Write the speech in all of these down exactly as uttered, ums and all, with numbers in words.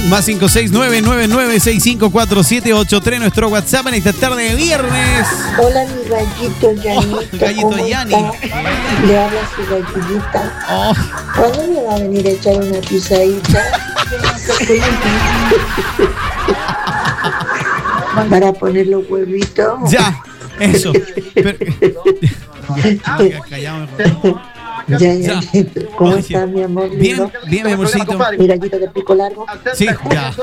más cinco seis nueve nueve nueve seis cinco cuatro siete ocho tres, nuestro WhatsApp en esta tarde de viernes. Hola, mi gallito Yanito. Oh, gallito Yani. Le habla su gallita. Oh. ¿Cuándo me va a venir a echar una pisadita? Para poner los huevitos. Ya, eso. Pero, ya, callado mejor. Ya, ya, ya. ¿Cómo estás, mi amor? Bien, bien, mi amorcito. Mi gallito de pico largo. Sí, ya.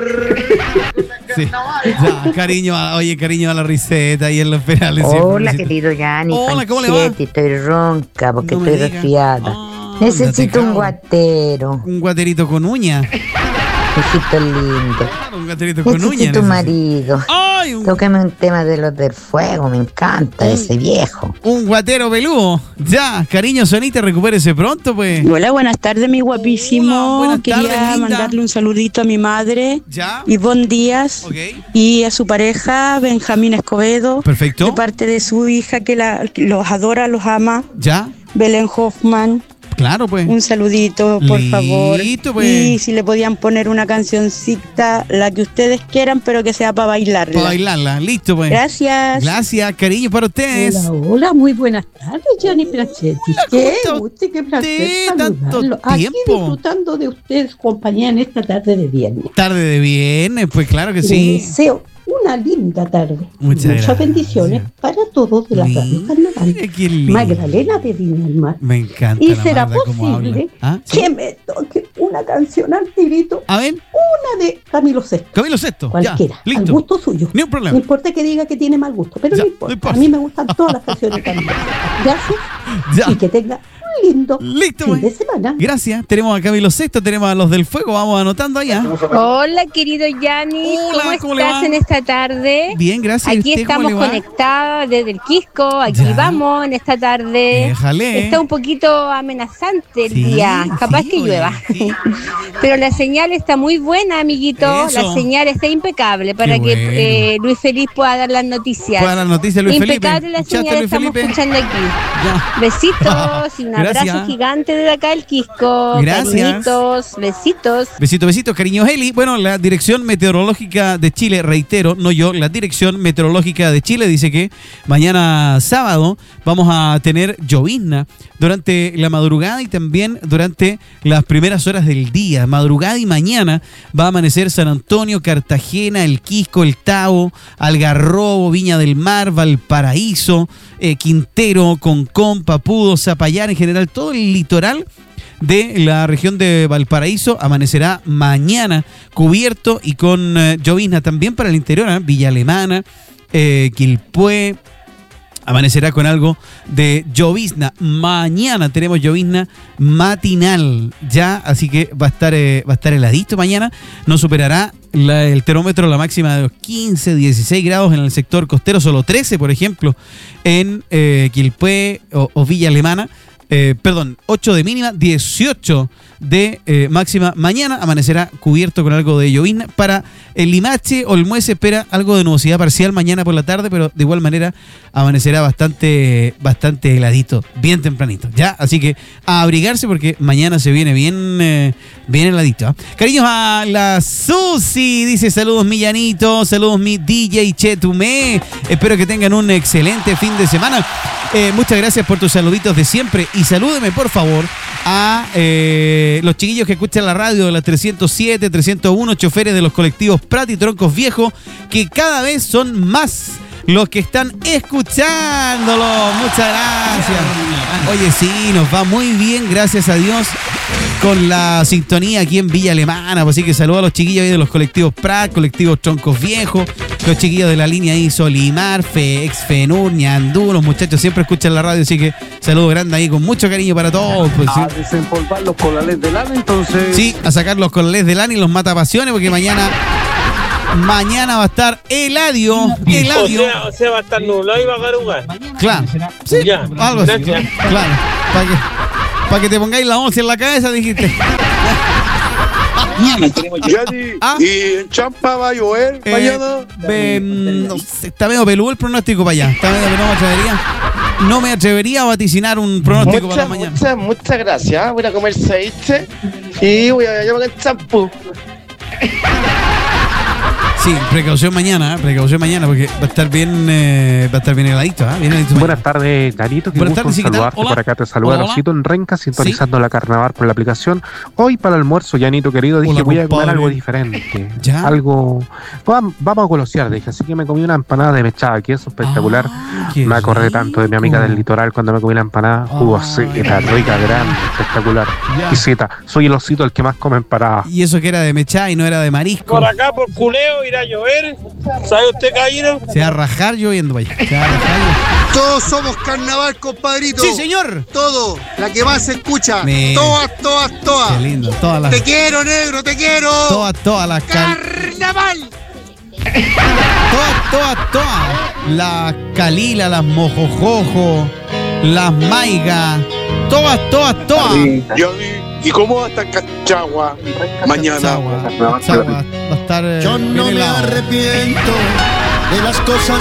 Sí, ya, cariño, a, oye, cariño a la riseta y en los penales. Hola, sí, querido Yanni. Hola, ¿cómo le va? Estoy ronca porque No estoy diga. resfriada. Oh, Necesito un guatero. Un guaterito con uña. Necesito lindo. Un guaterito con uña. Necesito un marido. Ay, un, Tócame un tema de los del fuego, me encanta ese viejo. un guatero peludo. Ya, cariño, Sonita, recupérese pronto, pues. Hola, buenas tardes, mi guapísimo. Hola, buenas Quería tardes, linda. mandarle un saludito a mi madre, Ya. Ivonne Díaz, Ok. y a su pareja, Benjamín Escobedo, Perfecto. de parte de su hija que la, que los adora, los ama, Ya. Belén Hoffman. Claro, pues. Un saludito, por Listo, favor. pues. Y si le podían poner una cancioncita, la que ustedes quieran, pero que sea para bailarla. Para bailarla. Listo, pues. Gracias. Gracias, cariño, para ustedes. Hola, hola, muy buenas tardes, Gianni Placetti. Hola, ¿cómo Qué está gusto y qué placer usted? Tanto saludarlo. Aquí tiempo. disfrutando de ustedes, compañía, en esta tarde de viernes. Tarde de viernes, pues claro que Les sí. deseo una linda tarde. Muchas Muchas gracias. bendiciones para todos de la radio Carnaval. Mire qué lindo. Magdalena de Viña del Mar. Me encanta. Y la será Magda cómo habla. posible ¿Ah? ¿Sí? que me toque una canción al tirito, A ver, una de Camilo Sesto. Camilo Sesto. Cualquiera, Ya, al listo. gusto suyo. Ni un No problema. importa que diga que tiene mal gusto, pero Ya, no no importa. importa. A mí me gustan todas las canciones de Camilo. Gracias Ya. y que tenga un lindo Listo, fin de pues. semana. Gracias. Tenemos a Camilo Sesto, tenemos a los del fuego. Vamos anotando allá. Hola, querido Yanni, Hola, ¿cómo, ¿cómo le estás va? en esta tarde? Bien, gracias. ¿Y Aquí usted cómo estamos le va? conectadas desde el Quisco, aquí Ya. vamos en esta tarde. Déjale. Está un poquito amenazante el Sí, día, capaz sí, que oye, llueva. sí. Pero la señal está muy buena, amiguito. Eso. La señal está impecable para Qué que bueno. eh, Luis Feliz pueda dar las noticias. Para las noticias, Luis Impecable Felipe. la ¿Escuchaste, señal Luis estamos Felipe? escuchando aquí. Ya. Besitos y un abrazo Gracias. gigante desde acá el Quisco. Gracias. Cariñitos, besitos. Besitos, besitos, cariño Heli. Bueno, la Dirección Meteorológica de Chile, reitero, no yo, la Dirección Meteorológica de Chile dice que mañana sábado vamos a tener llovizna durante la madrugada y también durante las primeras horas del día. Madrugada y mañana va a amanecer San Antonio, Cartagena, El Quisco, El Tao, Algarrobo, Viña del Mar, Valparaíso, eh, Quintero, Concón, Papudo, Zapallar, en general todo el litoral de la región de Valparaíso amanecerá mañana cubierto y con eh, llovizna también para el interior, ¿eh? Villa Alemana, eh, Quilpué, amanecerá con algo de llovizna. Mañana tenemos llovizna matinal ya, así que va a estar eh, va a estar heladito mañana. No superará la- el termómetro la máxima de los quince, dieciséis grados en el sector costero, solo trece, por ejemplo, en eh, Quilpué o, o Villa Alemana. Eh, perdón, ocho de mínima, dieciocho de eh, máxima. Mañana amanecerá cubierto con algo de llovizna. Para el Limache, Olmué se espera algo de nubosidad parcial mañana por la tarde, pero de igual manera amanecerá bastante, bastante heladito, bien tempranito, ¿ya? Así que a abrigarse porque mañana se viene bien, eh, bien heladito, ¿eh? Cariños a la Susi, dice saludos mi Llanito, saludos mi D J Chetumé. Espero que tengan un excelente fin de semana. Eh, muchas gracias por tus saluditos de siempre y salúdeme por favor a eh, los chiquillos que escuchan la radio de la trescientos siete, trescientos uno, choferes de los colectivos Prat y Troncos Viejos, que cada vez son más los que están escuchándolo. Muchas gracias. Oye, sí, nos va muy bien, gracias a Dios, con la sintonía aquí en Villa Alemana. Pues así que saludo a los chiquillos ahí de los colectivos Prat, colectivos Troncos Viejos, los chiquillos de la línea ahí Solimar, Fex, Fenur, Ñandú, los muchachos siempre escuchan la radio, así que saludo grande ahí con mucho cariño para todos. Pues, sí. A desempolvar los colales de lana, entonces. Sí, a sacar los colales de lana y los matapasiones, porque mañana mañana va a estar Eladio. Eladio. O sea, o sea, va a estar nublado y va a garugar. Claro. Sí, Ya, algo así. gracias. Claro. Para que, pa que te pongáis la once en la cabeza, dijiste. Yanni, ¿Ah? ¿y en Champa va a llover Eh, mañana? eh, no sé, está medio peludo el pronóstico para allá. Está medio que no me atrevería. No me atrevería a vaticinar un pronóstico para la Muchas, mañana. muchas, muchas gracias. Voy a comer ceviche y voy a llevar el champú. Sí, precaución mañana, ¿eh? precaución mañana, porque va a estar bien, eh, va a estar bien heladito, ¿eh? Bien heladito Buenas tardes, Janito. Qué Buenas gusto tardes, ¿sí, qué tal? saludarte. Hola. Por acá te saluda Hola, hola. Rosito en Renca, sintonizando la Carnaval por la aplicación. Hoy para el almuerzo, Janito querido, dije Hola, voy a comer compadre. algo diferente. ¿Ya? Algo. Vam- Vamos a golosear, dije. Así que me comí una empanada de mechada, que es espectacular. Ah, qué me acordé tanto de mi amiga rico. del litoral cuando me comí la empanada. Jugosita, rica, grande, espectacular. Ya. Y zeta, soy el osito el que más come empanada. Y eso que era de mechá y no era de marisco. Por acá, por culeo, irá a llover. ¿Sabe usted, caballero? Se va a rajar lloviendo, vaya. Se va a rajar lloviendo. Todos somos carnaval, compadrito. Sí, señor. Todo, la que más se escucha. Me- Todas, todas, Qué todas. lindo. Todas las, Te quiero, negro, te quiero. todas, todas las cal- Carnaval. Todas, todas, todas. Las calila, las mojojojo, las maigas. Todas, todas, todas. ¿Y cómo va a estar Cachagua mañana? Cachagua, Cachagua va a estar. eh, Yo no bien me helado. arrepiento de las cosas